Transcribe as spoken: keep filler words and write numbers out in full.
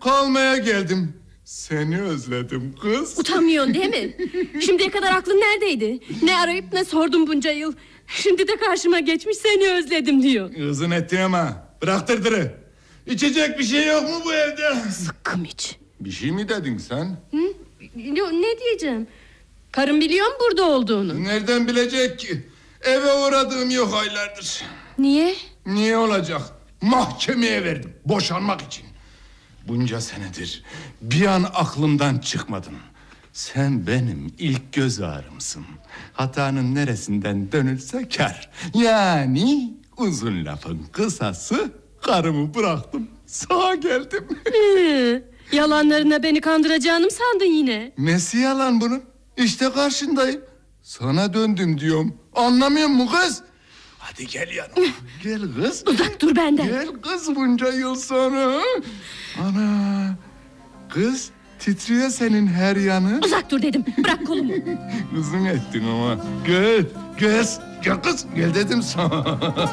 kalmaya geldim. Seni özledim kız. Utanmıyorsun değil mi? Şimdiye kadar aklın neredeydi? Ne arayıp ne sordum bunca yıl. Şimdi de karşıma geçmiş seni özledim diyor. Kızın ettin ama bırak dırdırı. İçecek bir şey yok mu bu evde? Sıkkım iç. Bir şey mi dedin sen? Hı? Ne, ne diyeceğim? Karım biliyor mu burada olduğunu? Nereden bilecek ki? Eve uğradığım yok aylardır. Niye? Niye olacak? Mahkemeye verdim boşanmak için. Bunca senedir bir an aklımdan çıkmadın. Sen benim ilk göz ağrımsın. Hatanın neresinden dönülse kar. Yani uzun lafın kısası karımı bıraktım, sağa geldim. Hı, yalanlarına beni kandıracağını mı sandın yine? Nesi yalan bunun? İşte karşındayım. Sana döndüm diyorum. Anlamıyor musun kız? Hadi gel yanıma. Gel kız. Uzak dur benden. Gel kız bunca yıl sonra. Ana. Kız titriyor senin her yanı. Uzak dur dedim. Bırak kolumu. Kızım ettin ama. Gel. Gel. Gel kız. Gel dedim sana.